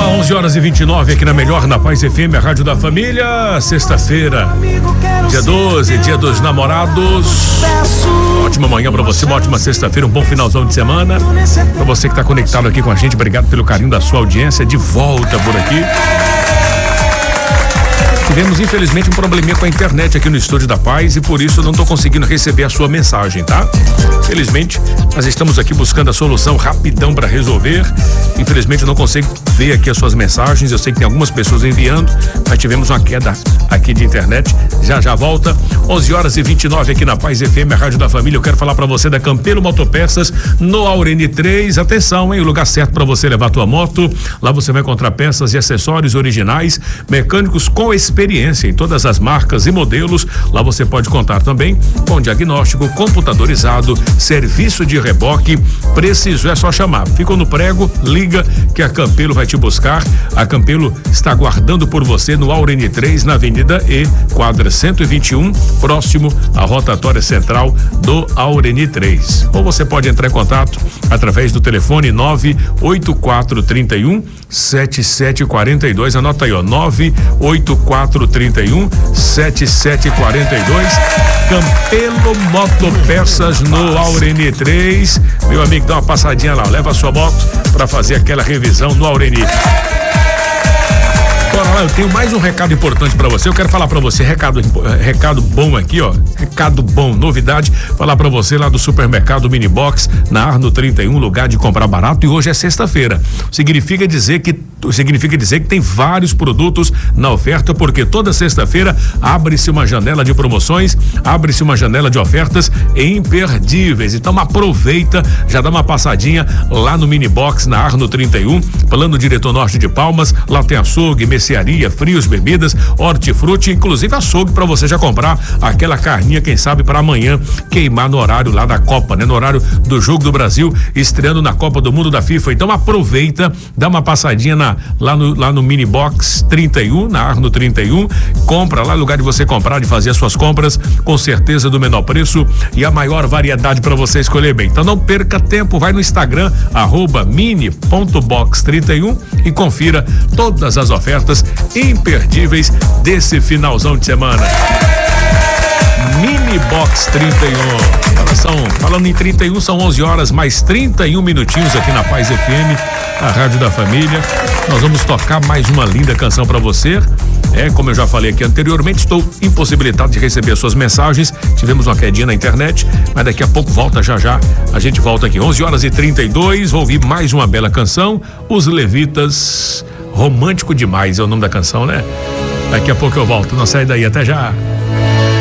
11h29 aqui na Melhor, na Paz FM, a Rádio da Família. Sexta-feira, dia 12, dia dos namorados. Ótima manhã pra você, uma ótima sexta-feira, um bom finalzão de semana. Pra você que tá conectado aqui com a gente, obrigado pelo carinho da sua audiência. De volta por aqui. Tivemos, infelizmente, um probleminha com a internet aqui no Estúdio da Paz e por isso não tô conseguindo receber a sua mensagem, tá? Infelizmente, nós estamos aqui buscando a solução rapidão para resolver. Infelizmente, eu não consigo ver aqui as suas mensagens. Eu sei que tem algumas pessoas enviando, mas tivemos uma queda aqui de internet. Já volta. 11h29 aqui na Paz FM, a Rádio da Família. Eu quero falar para você da Campelo Motopeças no Aureni 3. Atenção, hein? O lugar certo para você levar a tua moto. Lá você vai encontrar peças e acessórios originais, mecânicos com experiência em todas as marcas e modelos. Lá você pode contar também com diagnóstico computadorizado, serviço de reboque. Precisou, é só chamar. Ficou no prego, liga que a Campelo vai te buscar. A Campelo está aguardando por você no Aureni 3, na Avenida E, quadra 121, próximo à rotatória central do Aureni 3. Ou você pode entrar em contato através do telefone 98431 7742. Anota aí, ó, 98431 7742. Campelo Motopeças no Aureni 3. Meu amigo, dá uma passadinha lá, leva a sua moto para fazer aquela revisão no Aureni. Bora lá, eu tenho mais um recado importante pra você. Eu quero falar pra você, recado bom aqui, ó. Recado bom, novidade. Falar pra você lá do supermercado Mini Box, na Arno 31, lugar de comprar barato. E hoje é sexta-feira. Significa dizer que tem vários produtos na oferta, porque toda sexta-feira abre-se uma janela de promoções, abre-se uma janela de ofertas imperdíveis. Então aproveita, já dá uma passadinha lá no Mini Box, na Arno 31, plano diretor norte de Palmas. Lá tem açougue, mercearia, frios, bebidas, hortifruti, inclusive açougue para você já comprar aquela carninha, quem sabe para amanhã queimar no horário lá da Copa, né? No horário do Jogo do Brasil, estreando na Copa do Mundo da FIFA. Então aproveita, dá uma passadinha lá no Mini Box 31, na Arno 31, compra lá, lugar de você comprar, de fazer as suas compras, com certeza do menor preço e a maior variedade para você escolher bem. Então não perca tempo, vai no Instagram @mini.box31 e confira todas as ofertas imperdíveis desse finalzão de semana. Mini Box 31. Falando em 31, são 11 horas mais 31 minutinhos aqui na Paz FM, a Rádio da Família. Nós vamos tocar mais uma linda canção para você. Como eu já falei aqui anteriormente, estou impossibilitado de receber as suas mensagens. Tivemos uma quedinha na internet, mas daqui a pouco volta, já a gente volta aqui. 11h32, vou ouvir mais uma bela canção. Os Levitas, Romântico Demais é o nome da canção, né? Daqui a pouco eu volto, não sai daí, até já.